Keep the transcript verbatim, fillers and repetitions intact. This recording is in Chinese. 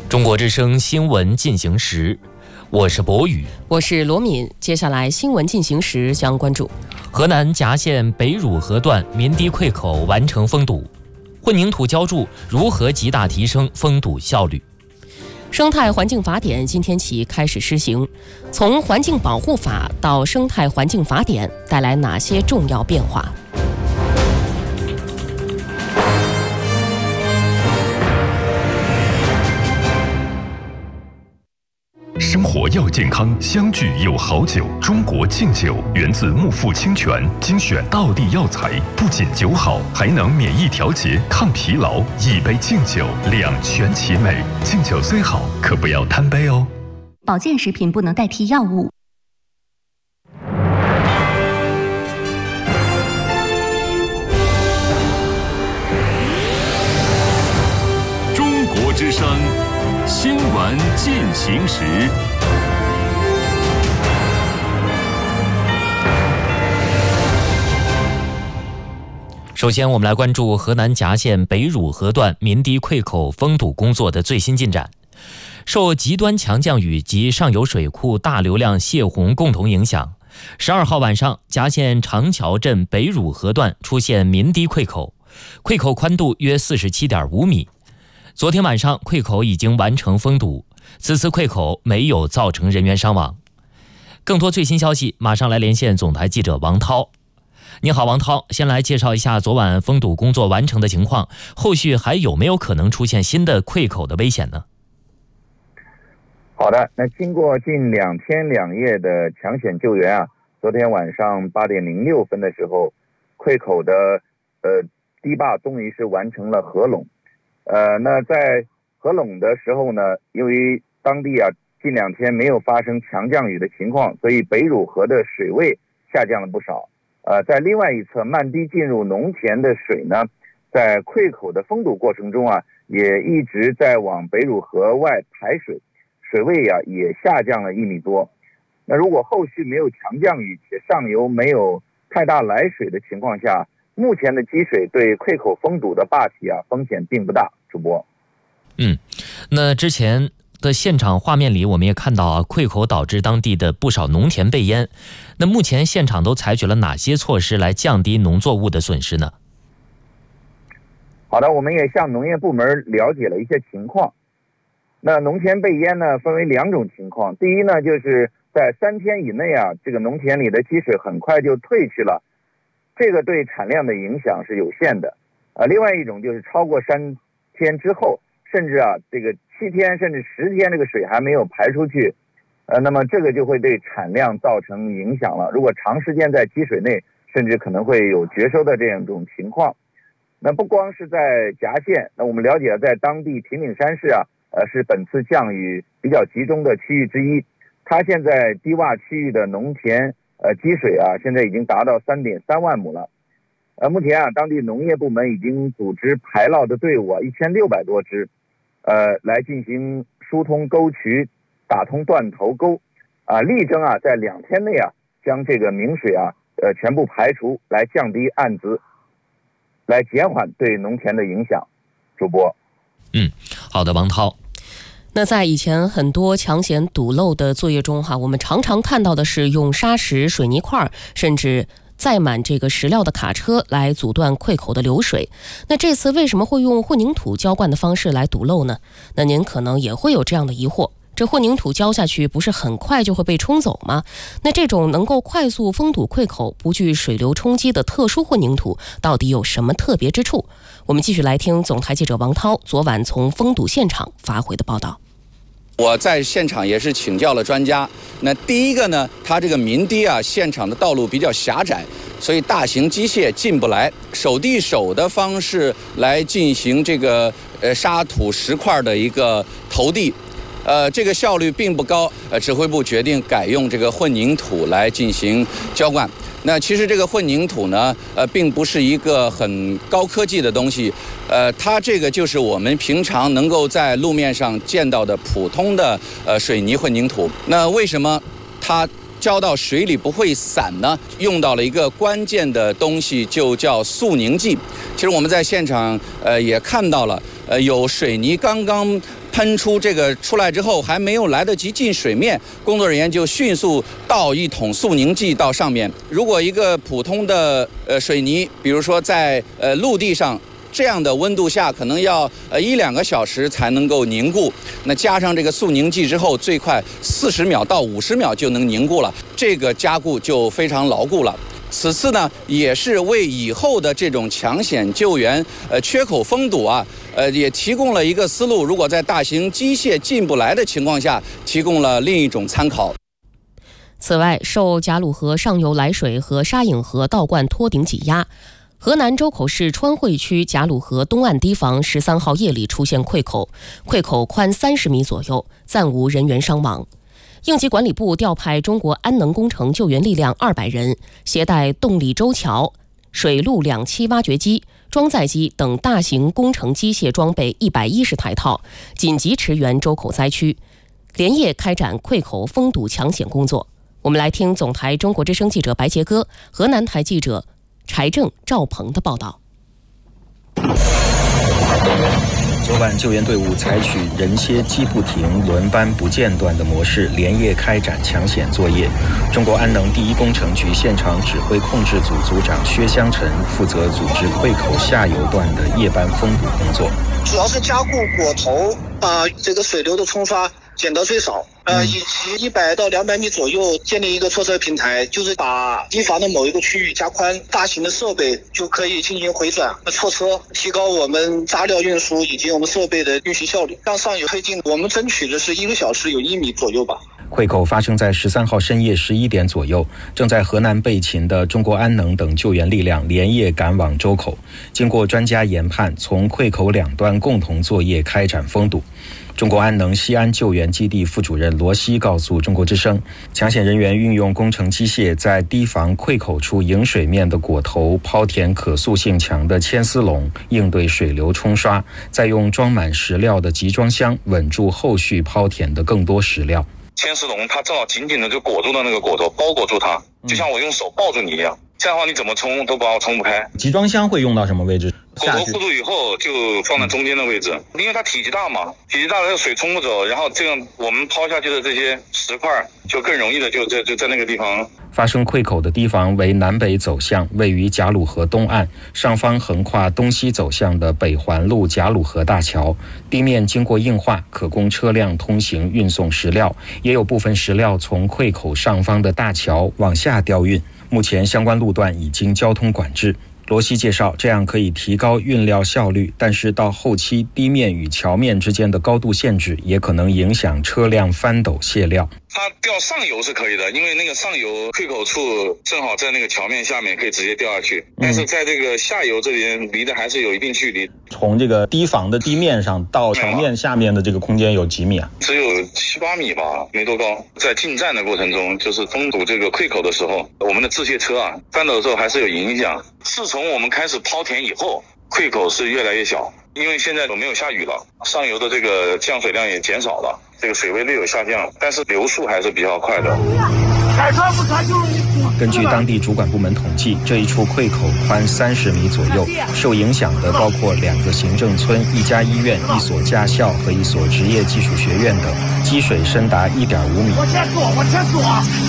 中国之声新闻进行时，我是博宇， 我是罗敏。接下来新闻进行时将关注河南夹县北汝河段民堤溃口完成封堵，混凝土浇筑如何极大提升封堵效率。 生态环境法典今天起开始施行，从环境保护法到生态环境法典带来哪些重要变化？ 生活要健康，相聚有好酒。中国敬酒源自木富清泉，精选道地药材，不仅酒好，还能免疫调节、抗疲劳。一杯敬酒，两全其美。敬酒虽好，可不要贪杯哦。 保健食品不能代替药物。 中国之声新闻进行时， 首先我们来关注河南夹县北汝河段民堤溃口封堵工作的最新进展。受极端强降雨及上游水库大流量泄洪共同影响，十二号晚上，夹县长桥镇北汝河段出现民堤溃口，溃口宽度约 四十七点五米。昨天晚上，溃口已经完成封堵，此次溃口没有造成人员伤亡。更多最新消息，马上来连线总台记者王涛。你好，王涛，先来介绍一下昨晚封堵工作完成的情况，后续还有没有可能出现新的溃口的危险呢？ 好的，那经过近两天两夜的抢险救援啊，昨天晚上八点零六分的时候，溃口的呃堤坝终于是完成了合拢。呃，那在合拢的时候呢，由于当地啊近两天没有发生强降雨的情况，所以北汝河的水位下降了不少。呃，在另外一侧漫堤进入农田的水呢，在溃口的封堵过程中啊，也一直在往北汝河外排水，水位啊也下降了一米多。那如果后续没有强降雨且上游没有太大来水的情况下，目前的积水对溃口封堵的坝体啊风险并不大。主播， 嗯，那之前的现场画面里，我们也看到啊，溃口导致当地的不少农田被淹。那目前现场都采取了哪些措施来降低农作物的损失呢？ 好的，我们也向农业部门了解了一些情况。那农田被淹呢，分为两种情况。第一呢，就是在三天以内啊，这个农田里的积水很快就退去了，这个对产量的影响是有限的。呃，另外一种就是超过三天之后，甚至啊这个七天甚至十天这个水还没有排出去，呃，那么这个就会对产量造成影响了。如果长时间在积水内，甚至可能会有绝收的这样一种情况。那不光是在夹县，那我们了解在当地平顶山市啊，呃是本次降雨比较集中的区域之一。它现在低洼区域的农田呃积水啊，现在已经达到 三点三万亩了。呃，目前啊，当地农业部门已经组织排涝的队伍啊一千六百多支，呃，来进行疏通沟渠、打通断头沟，啊，力争啊在两天内啊将这个明水啊呃全部排除，来降低岸子，来减缓对农田的影响。主播， 嗯，好的，王涛。 那在以前很多抢险堵漏的作业中哈，我们常常看到的是用沙石、水泥块，甚至载满这个石料的卡车来阻断溃口的流水。那这次为什么会用混凝土浇灌的方式来堵漏呢？那您可能也会有这样的疑惑，这混凝土浇下去不是很快就会被冲走吗？那这种能够快速封堵溃口、不惧水流冲击的特殊混凝土到底有什么特别之处？我们继续来听总台记者王涛昨晚从封堵现场发回的报道。 我在现场也是请教了专家。那第一个呢，它这个民堤啊，现场的道路比较狭窄，所以大型机械进不来，手递手的方式来进行这个呃沙土石块的一个投递，呃，这个效率并不高。呃，指挥部决定改用这个混凝土来进行浇灌。那其实这个混凝土呢，呃，并不是一个很高科技的东西，呃，它这个就是我们平常能够在路面上见到的普通的呃水泥混凝土。那为什么它浇到水里不会散呢？用到了一个关键的东西，就叫速凝剂。其实我们在现场呃也看到了，呃有水泥刚刚喷出这个出来之后，还没有来得及进水面，工作人员就迅速倒一桶速凝剂到上面。如果一个普通的呃水泥，比如说在呃陆地上，这样的温度下可能要呃一两个小时才能够凝固，那加上这个速凝剂之后，最快四十秒到五十秒就能凝固了，这个加固就非常牢固了。此次呢，也是为以后的这种抢险救援、呃缺口封堵啊，呃也提供了一个思路。如果在大型机械进不来的情况下，提供了另一种参考。 此外，受贾鲁河上游来水和沙引河倒灌托顶挤压，河南周口市川汇区贾鲁河东岸堤防十三号夜里出现溃口，溃口宽三十米左右，暂无人员伤亡。应急管理部调派中国安能工程救援力量二百人，携带动力周桥、水陆两栖挖掘机、装载机等大型工程机械装备一百一十台套，紧急驰援周口灾区，连夜开展溃口封堵抢险工作。我们来听总台中国之声记者白杰哥、河南台记者柴正、赵鹏的报道。 昨晚救援队伍采取人歇机不停、轮班不间断的模式，连夜开展抢险作业。中国安能第一工程局现场指挥控制组组长薛湘晨负责组织溃口下游段的夜班封堵工作， 主要是加固果头，把这个水流的冲刷减到最少。呃，以及一百到两百米左右建立一个错车平台，就是把堤防的某一个区域加宽，大型的设备就可以进行回转和错车，提高我们渣料运输以及我们设备的运行效率。向上游推进，我们争取的是一个小时有一米左右吧。 溃口发生在十三号深夜十一点左右，正在河南备勤的中国安能等救援力量连夜赶往周口，经过专家研判，从溃口两端共同作业开展封堵。中国安能西安救援基地副主任罗西告诉中国之声，抢险人员运用工程机械在堤防溃口处迎水面的果头抛填可塑性强的铅丝笼，应对水流冲刷，再用装满石料的集装箱稳住后续抛填的更多石料。 铅丝笼它正好紧紧的就裹住了那个果头，包裹住它，就像我用手抱住你一样，这样的话你怎么冲都把我冲不开。 集装箱会用到什么位置？ 果头固住以后就放在中间的位置，因为它体积大嘛，体积大了水冲不走，然后这样我们抛下去的这些石块就更容易的就在就在那个地方。 发生溃口的堤防为南北走向，位于贾鲁河东岸，上方横跨东西走向的北环路贾鲁河大桥，地面经过硬化，可供车辆通行运送石料，也有部分石料从溃口上方的大桥往下调运。目前相关路段已经交通管制。罗西介绍，这样可以提高运料效率，但是到后期地面与桥面之间的高度限制也可能影响车辆翻斗卸料。 它调上游是可以的，因为那个上游溃口处正好在那个桥面下面，可以直接掉下去。但是在这个下游这边离得还是有一定距离。 从这个堤防的地面上到桥面下面的这个空间有几米啊？ 只有七八米吧，没多高。在进站的过程中，就是封堵这个溃口的时候，我们的制卸车啊翻斗的时候还是有影响。自从我们开始抛填以后，溃口是越来越小，因为现在没有下雨了，上游的这个降水量也减少了，这个水位略有下降，但是流速还是比较快的。 根据当地主管部门统计，这一处溃口宽三十米左右，受影响的包括两个行政村、一家医院、一所驾校和一所职业技术学院等，积水深达一点五米。